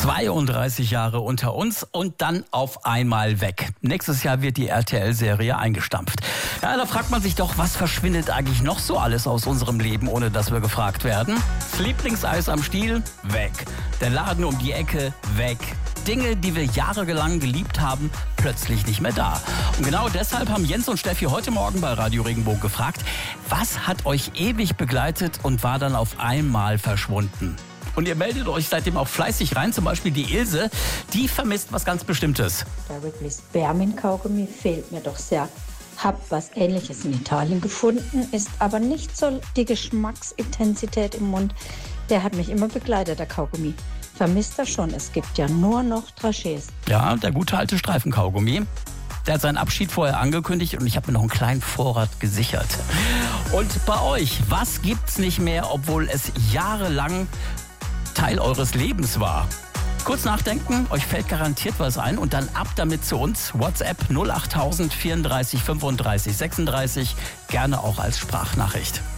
32 Jahre unter uns und dann auf einmal weg. Nächstes Jahr wird die RTL-Serie eingestampft. Ja, da fragt man sich doch, was verschwindet eigentlich noch so alles aus unserem Leben, ohne dass wir gefragt werden? Das Lieblingseis am Stiel? Weg. Der Laden um die Ecke? Weg. Dinge, die wir jahrelang geliebt haben, plötzlich nicht mehr da. Und genau deshalb haben Jens und Steffi heute Morgen bei Radio Regenbogen gefragt, was hat euch ewig begleitet und war dann auf einmal verschwunden? Und ihr meldet euch seitdem auch fleißig rein, zum Beispiel die Ilse, die vermisst was ganz Bestimmtes. Der Wrigley Spearmint Kaugummi fehlt mir doch sehr. Hab was Ähnliches in Italien gefunden, ist aber nicht so die Geschmacksintensität im Mund. Der hat mich immer begleitet, der Kaugummi. Vermisst er schon, es gibt ja nur noch Trachés. Ja, der gute alte Streifenkaugummi. Der hat seinen Abschied vorher angekündigt und ich habe mir noch einen kleinen Vorrat gesichert. Und bei euch, was gibt's nicht mehr, obwohl es jahrelang Teil eures Lebens war? Kurz nachdenken, euch fällt garantiert was ein und dann ab damit zu uns. WhatsApp 08000 34 35 36, gerne auch als Sprachnachricht.